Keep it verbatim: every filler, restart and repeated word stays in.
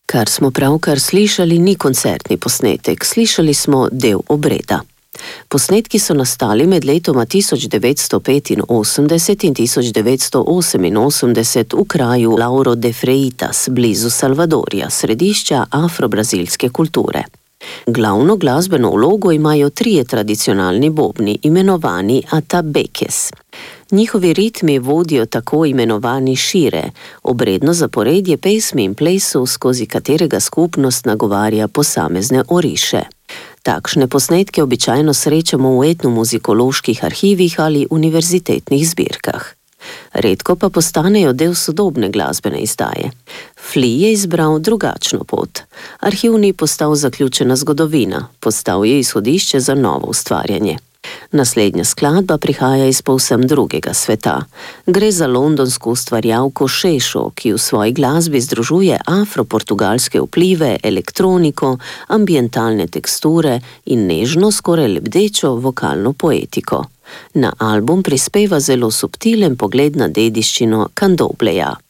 Kar smo pravkar slišali, ni koncertni posnetek, slišali smo del obreda. Posnetki so nastali med letoma tisoč devetsto petinosemdeset in tisoč devetsto oseminosemdeset v kraju Lauro de Freitas, blizu Salvadorja, središča afro-brazilske kulture. Glavno glasbeno vlogo imajo trije tradicionalni bobni, imenovani atabekes. Njihovi ritmi vodijo tako imenovani šire, obredno zaporedje pesmi in plesu, skozi katerega skupnost nagovarja posamezne oriše. Takšne posnetke običajno srečamo v etnomuzikoloških arhivih ali univerzitetnih zbirkah. Redko pa postanejo del sodobne glasbene izdaje. Flea je izbral drugačno pot. Arhiv ni postal zaključena zgodovina, postal je izhodišče za novo ustvarjanje. Naslednja skladba prihaja iz povsem drugega sveta. Gre za londonsko ustvarjalko Šešo, ki v svoji glasbi združuje afro-portugalske vplive, elektroniko, ambientalne teksture in nežno, skoraj lebdečo vokalno poetiko. Na album prispeva zelo subtilen pogled na dediščino Kandobleja.